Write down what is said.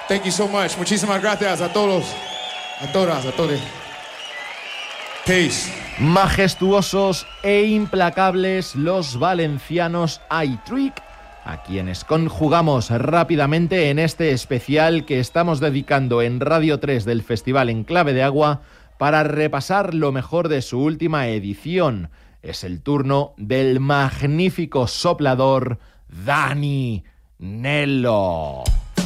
Thank you so much. Muchísimas gracias a todos, a todas, a todos. Peace. Majestuosos e implacables los valencianos iTrick, a quienes conjugamos rápidamente en este especial que estamos dedicando en Radio 3 del Festival En Clave de Agua para repasar lo mejor de su última edición. Es el turno del magnífico soplador Dani Nello.